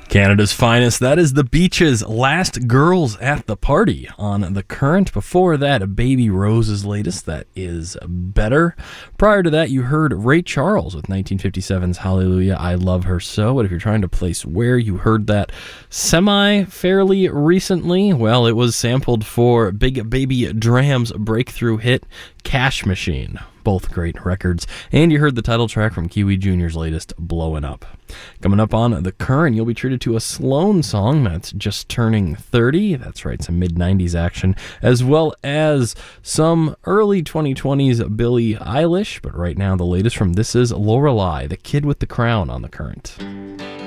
Canada's finest, that is the Beaches' Last Girls at the Party on The Current. Before that, Baby Rose's latest, that is Better. Prior to that, you heard Ray Charles with 1957's Hallelujah, I Love Her So. But if you're trying to place where you heard that fairly recently, well, it was sampled for Big Baby Dram's breakthrough hit, Cash Machine. Both great records. And you heard the title track from Kiwi Jr.'s latest, Blowin' Up. Coming up on The Current, you'll be treated to a Sloan song that's just turning 30. That's right, some mid-90s action, as well as some early 2020s Billie Eilish. But right now, the latest from This Is Lorelei, the Kid with the Crown on The Current.